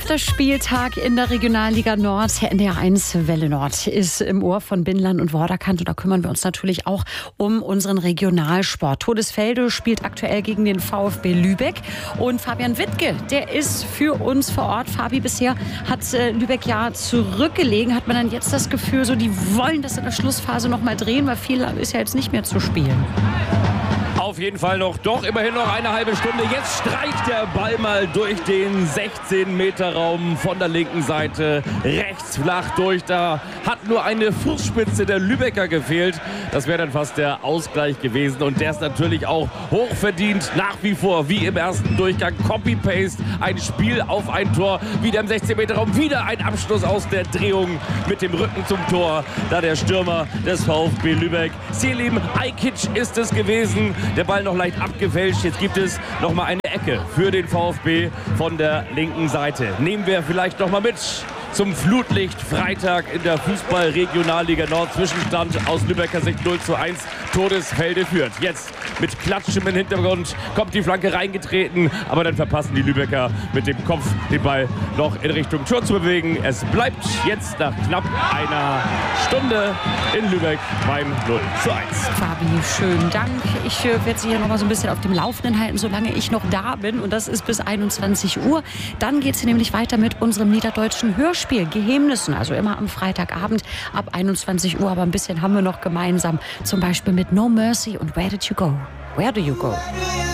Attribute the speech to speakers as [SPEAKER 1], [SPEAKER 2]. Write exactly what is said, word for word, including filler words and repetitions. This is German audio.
[SPEAKER 1] Elfter Spieltag in der Regionalliga Nord. N D R eins Welle Nord ist im Ohr von Bindland und Vorderkant. Und da kümmern wir uns natürlich auch um unseren Regionalsport. Todesfelde spielt aktuell gegen den VfB Lübeck. Und Fabian Wittke, der ist für uns vor Ort. Fabi, bisher hat äh, Lübeck ja zurückgelegen. Hat man dann jetzt das Gefühl, so die wollen das in der Schlussphase noch mal drehen, weil viel ist ja jetzt nicht mehr zu spielen.
[SPEAKER 2] Auf jeden Fall noch, doch immerhin noch eine halbe Stunde. Jetzt streicht der Ball mal durch den sechzehn Meter Raum von der linken Seite rechts flach durch. Da hat nur eine Fußspitze der Lübecker gefehlt. Das wäre dann fast der Ausgleich gewesen. Und der ist natürlich auch hochverdient. Nach wie vor, wie im ersten Durchgang, Copy-Paste. Ein Spiel auf ein Tor. Wieder im sechzehn Meter Raum. Wieder ein Abschluss aus der Drehung mit dem Rücken zum Tor. Da der Stürmer des VfB Lübeck. Selim Ajkic ist es gewesen. Der Ball noch leicht abgefälscht. Jetzt gibt es noch mal eine Ecke für den VfB von der linken Seite. Nehmen wir vielleicht noch mal mit zum Flutlicht Freitag in der Fußball-Regionalliga Nord. Zwischenstand aus Lübecker Sicht null zu eins. Todesfelde führt. Jetzt mit Klatschen im Hintergrund kommt die Flanke reingetreten. Aber dann verpassen die Lübecker mit dem Kopf den Ball noch in Richtung Tor zu bewegen. Es bleibt jetzt nach knapp einer Stunde in Lübeck beim null zu eins.
[SPEAKER 1] Fabi, schönen Dank. Ich äh, werde Sie hier noch mal so ein bisschen auf dem Laufenden halten, solange ich noch da bin. Und das ist bis einundzwanzig Uhr. Dann geht es hier nämlich weiter mit unserem niederdeutschen Hörspiel Geheimnissen. Also immer am Freitagabend ab einundzwanzig Uhr. Aber ein bisschen haben wir noch gemeinsam. Zum Beispiel mit No Mercy und Where Did You Go? Where Do You Go?